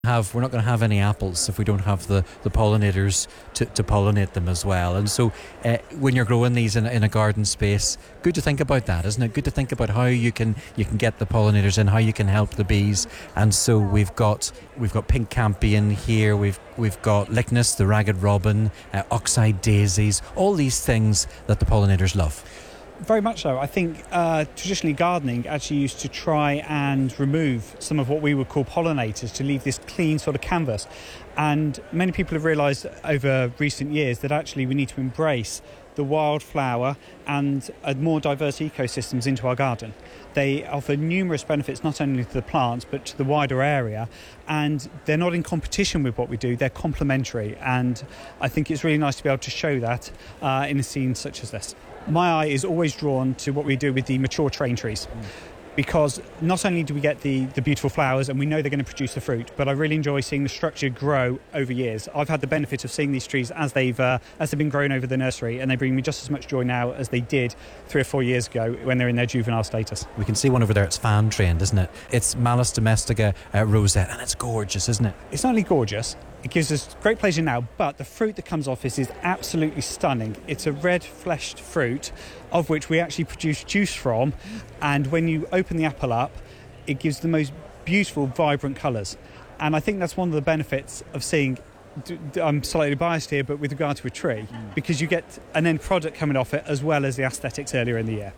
We're not going to have any apples if we don't have the pollinators to pollinate them as well. And so when you're growing these in a garden space, good to think about that, isn't it? Good to think about how you can get the pollinators in, how you can help the bees. And so we've got pink campion here, we've got lychnis, the ragged robin, oxeye daisies, all these things that the pollinators love. Very much so. I think traditionally gardening actually used to try and remove some of what we would call pollinators to leave this clean sort of canvas. And many people have realised over recent years that actually we need to embrace the wildflower and more diverse ecosystems into our garden. They offer numerous benefits not only to the plants but to the wider area, and they're not in competition with what we do, they're complementary, and I think it's really nice to be able to show that in a scene such as this. My eye is always drawn to what we do with the mature train trees, because not only do we get the beautiful flowers and we know they're going to produce the fruit, but I really enjoy seeing the structure grow over years. I've had the benefit of seeing these trees as they've been grown over the nursery, and they bring me just as much joy now as they did 3 or 4 years ago when they're in their juvenile status. We can see one over there, it's fan trained, isn't it? It's Malus domestica rosette, and it's gorgeous, isn't it? It's not only gorgeous, it gives us great pleasure now, but the fruit that comes off this is absolutely stunning. It's a red-fleshed fruit, of which we actually produce juice from, and when you open the apple up, it gives the most beautiful, vibrant colours. And I think that's one of the benefits of seeing, I'm slightly biased here, but with regard to a tree, because you get an end product coming off it as well as the aesthetics earlier in the year.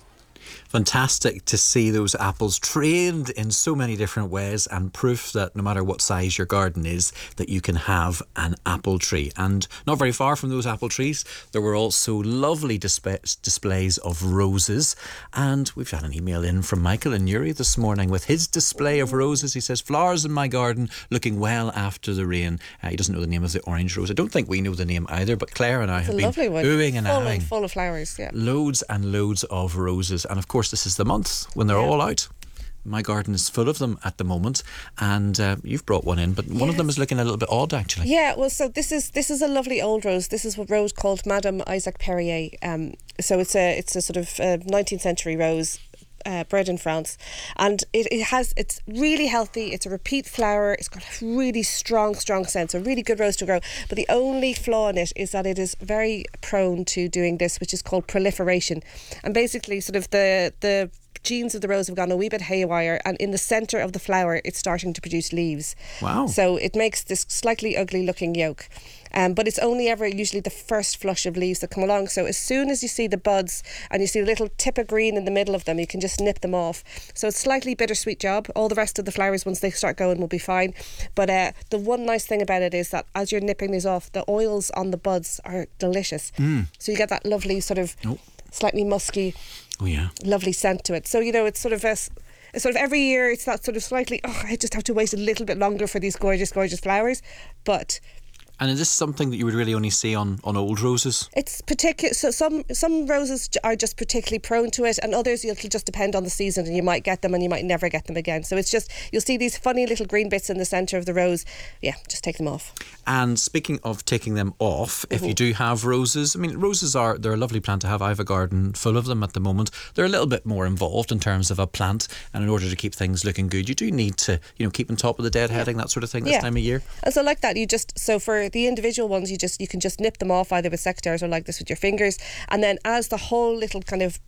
Fantastic to see those apples trained in so many different ways, and proof that no matter what size your garden is, that you can have an apple tree. And not very far from those apple trees, there were also lovely displays of roses. And we've had an email in from Michael in Newry this morning with his display of roses. He says, flowers in my garden looking well after the rain. He doesn't know the name of the orange rose. I don't think we know the name either, but Claire and I have been oohing and ahhing. Full of flowers, yeah. Loads and loads of roses. And of course, this is the month when they're all out. My garden is full of them at the moment, and you've brought one in, but one of them is looking a little bit odd, actually. Yeah, well, so this is a lovely old rose. This is a rose called Madame Isaac Perrier. So it's a sort of 19th century rose. Bred in France, and it's really healthy. It's a repeat flower. It's got a really strong scent, so a really good rose to grow. But the only flaw in it is that it is very prone to doing this, which is called proliferation. And basically, sort of the genes of the rose have gone a wee bit haywire, and in the centre of the flower it's starting to produce leaves. Wow. So it makes this slightly ugly looking yolk. But it's only ever usually the first flush of leaves that come along. So as soon as you see the buds and you see a little tip of green in the middle of them, you can just nip them off. So it's slightly bittersweet job. All the rest of the flowers, once they start going, will be fine. But the one nice thing about it is that as you're nipping these off, the oils on the buds are delicious. So you get that lovely sort of slightly musky, lovely scent to it. So, it's sort of every year it's that sort of slightly, I just have to wait a little bit longer for these gorgeous, gorgeous flowers. But And is this something that you would really only see on old roses? It's particular. So some roses are just particularly prone to it, and others it'll just depend on the season, and you might get them and you might never get them again. So it's just, you'll see these funny little green bits in the centre of the rose. Yeah, just take them off. And speaking of taking them off, if you do have roses, I mean, roses they're a lovely plant to have. I have a garden full of them at the moment. They're a little bit more involved in terms of a plant, and in order to keep things looking good, you do need to, keep on top of the deadheading, that sort of thing this time of year. And so like that, so for the individual ones, you can just nip them off either with secateurs or like this with your fingers, and then as the whole little kind of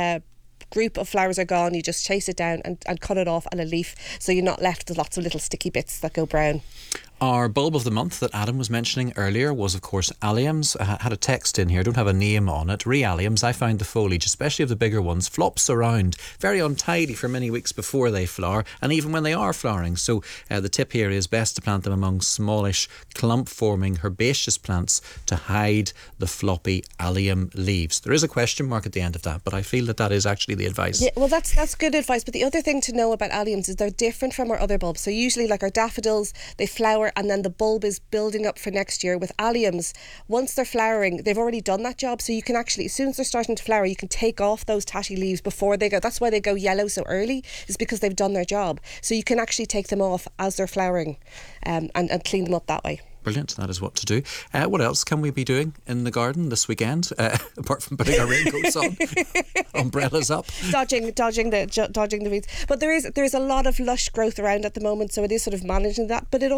group of flowers are gone, you just chase it down and cut it off on a leaf, so you're not left with lots of little sticky bits that go brown. Our bulb of the month that Adam was mentioning earlier was, of course, alliums. I had a text in here, don't have a name on it. Alliums, I found the foliage, especially of the bigger ones, flops around, very untidy for many weeks before they flower, and even when they are flowering. So the tip here is best to plant them among smallish, clump-forming herbaceous plants to hide the floppy allium leaves. There is a question mark at the end of that, but I feel that is actually the advice. Yeah, well, that's good advice. But the other thing to know about alliums is they're different from our other bulbs. So usually, like our daffodils, they flower and then the bulb is building up for next year. With alliums, once they're flowering, they've already done that job, so you can actually, as soon as they're starting to flower, you can take off those tatty leaves before they go. That's why they go yellow so early, is because they've done their job. So you can actually take them off as they're flowering and clean them up that way. Brilliant. That is what to do. What else can we be doing in the garden this weekend, apart from putting our raincoats on, umbrellas up, dodging the weeds? But there is a lot of lush growth around at the moment, so it is sort of managing that. But it